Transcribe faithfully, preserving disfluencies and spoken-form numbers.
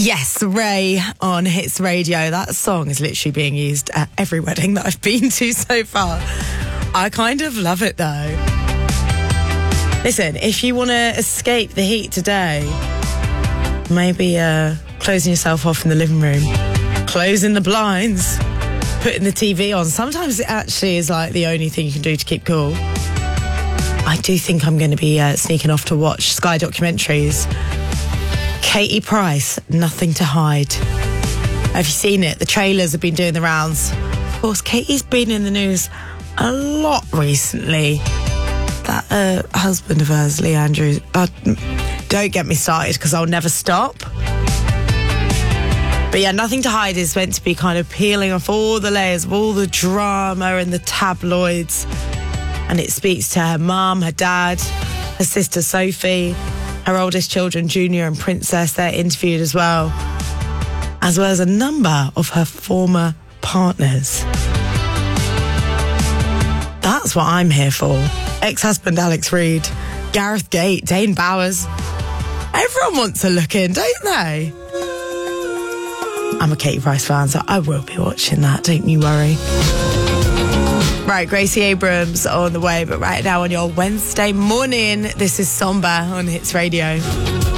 Yes, Ray on Hits Radio. That song is literally being used at every wedding that I've been to so far. I kind of love it though. Listen, if you want to escape the heat today, maybe uh, closing yourself off in the living room, closing the blinds, putting the T V on. Sometimes it actually is like the only thing you can do to keep cool. I do think I'm going to be uh, sneaking off to watch Sky documentaries. Katie Price, Nothing to Hide. Have you seen it? The trailers have been doing the rounds. Of course, Katie's been in the news a lot recently. That uh, husband of hers, Lee Andrews, uh, don't get me started because I'll never stop. But yeah, Nothing to Hide is meant to be kind of peeling off all the layers of all the drama and the tabloids. And it speaks to her mum, her dad, her sister Sophie, her oldest children, Junior and Princess. They're interviewed as well, as well as a number of her former partners. That's what I'm here for. Ex-husband Alex Reid, Gareth Gate, Dane Bowers. Everyone wants a look in, don't they? I'm a Katie Price fan, so I will be watching that, don't you worry. Right, Gracie Abrams on the way, but right now on your Wednesday morning, this is Somber on Hits Radio.